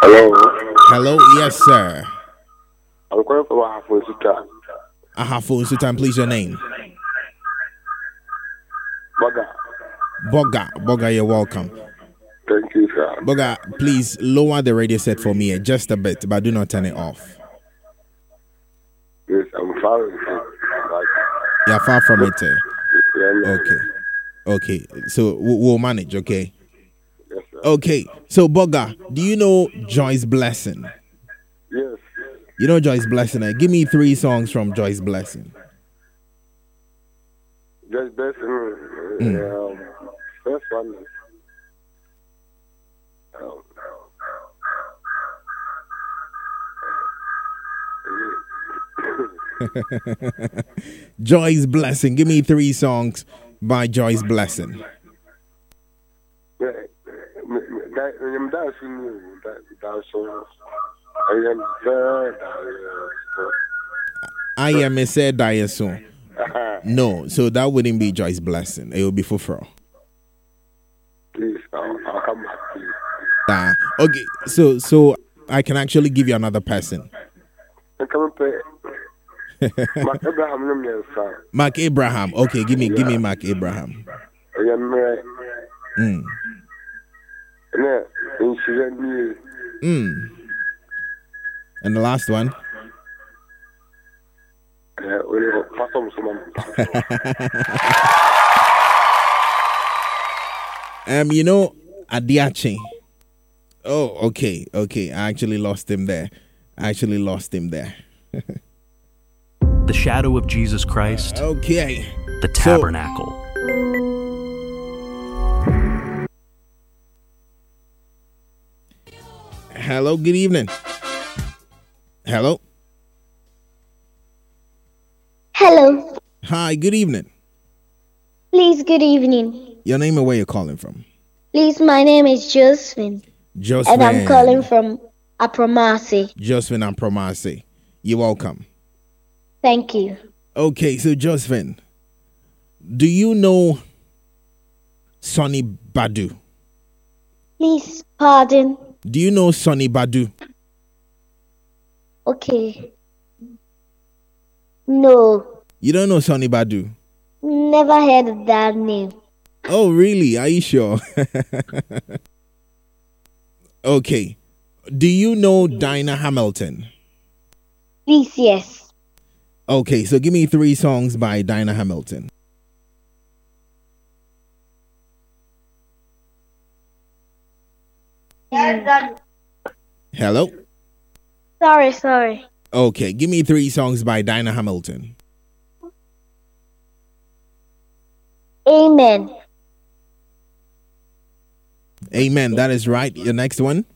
Hello. Hello, yes, sir. I'm calling from Ahafo Ahafo Sultan, please, your name. Boga. Boga, you're welcome. Thank you, sir. Boga, please lower the radio set for me just a bit, but do not turn it off. Yes, I'm far from it. You're far from it. Yeah. Okay. So we'll manage, okay? Yes, sir. Okay. So Boga, do you know Joyce Blessing? Yes. You know Joyce Blessing? Give me 3 songs from Joyce Blessing. Just best. First one is. Joyce Blessing. Give me 3 songs by Joyce Blessing. I am a said Diason. No, so that wouldn't be Joyce Blessing. It would be Fufro. Please, I'll come back, please. Okay, so I can actually give you another person. Come and pay. Mark Abraham, Mark Abraham. Okay, give me Mark Abraham. And the last one. You know, Adiachi. Oh, okay. I actually lost him there. The shadow of Jesus Christ. Okay. The tabernacle. Hello, good evening. Hello. Hello. Hi, good evening. Please, good evening. Your name and where you're calling from? Please, my name is Josephine. And I'm calling from Apromasi. Josephine Apromasi. You're welcome. Thank you. Okay, so Josephine, do you know Sonny Badu? Please, pardon. Do you know Sonny Badu? Okay. No. You don't know Sonny Badu? Never heard of that name. Oh, really? Are you sure? Okay. Do you know Dinah Hamilton? Please, yes. Okay, so give me 3 songs by Dinah Hamilton. Hello? Sorry. Okay, give me 3 songs by Dinah Hamilton. Amen. Amen, that is right. Your next one?